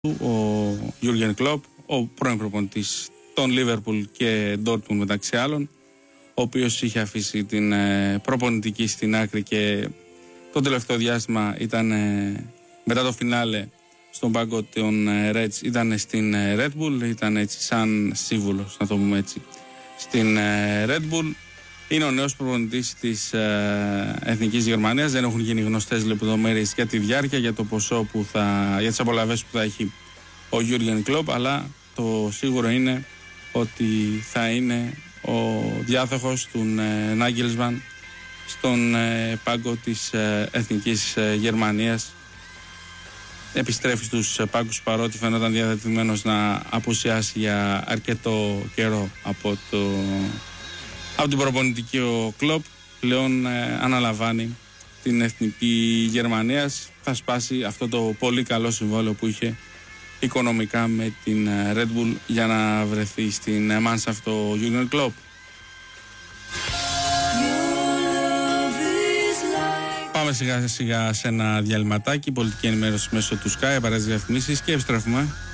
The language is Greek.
ο Γιούργεν Κλοπ, ο πρώην προπονητής των Λίβερπουλ και Ντόρτμουντ μεταξύ άλλων, ο οποίος είχε αφήσει την προπονητική στην άκρη και το τελευταίο διάστημα ήταν μετά το φινάλε στον πάγκο των Reds, ήταν στην Red Bull, ήταν έτσι σαν σύμβουλος, να το πούμε έτσι, στην Red Bull. Είναι ο νέος προπονητής της Εθνικής Γερμανίας. Δεν έχουν γίνει γνωστές λεπτομέρειες για τη διάρκεια, για το ποσό που για τις απολαβές που θα έχει ο Γιούργεν Κλοπ, αλλά το σίγουρο είναι ότι θα είναι ο διάδοχος του Νάγκελσμαν στον πάγκο της Εθνικής Γερμανίας. Επιστρέφει στους πάγκους, παρότι φαίνονταν διαδεδομένος να απουσιάσει για αρκετό καιρό από την προπονητική. Ο Κλοπ πλέον αναλαμβάνει την Εθνική Γερμανίας. Θα σπάσει αυτό το πολύ καλό συμβόλαιο που είχε οικονομικά με την Red Bull για να βρεθεί στην Mannschaft ο Jürgen Klopp. Πάμε σιγά σιγά σε ένα διαλυματάκι, πολιτική ενημέρωση μέσω του Sky, παρέες διαφημίσεις και επιστρέφουμε.